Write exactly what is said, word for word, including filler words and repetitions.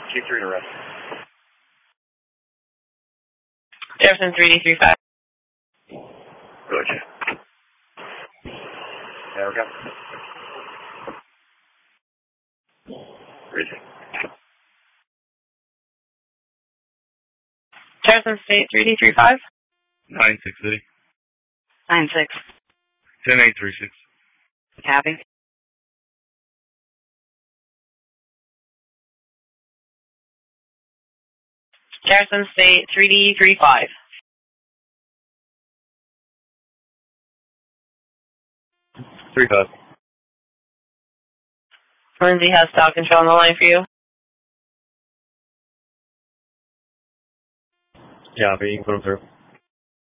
Q three to rest. Jefferson three D three five. Roger. There we go. Roger. Jefferson State three D three five. nine six City. nine six. ten eight three six. Copy. Jefferson State three D three five. three five. Lindsay has stock control on the line for you. Yeah, but you can put them through.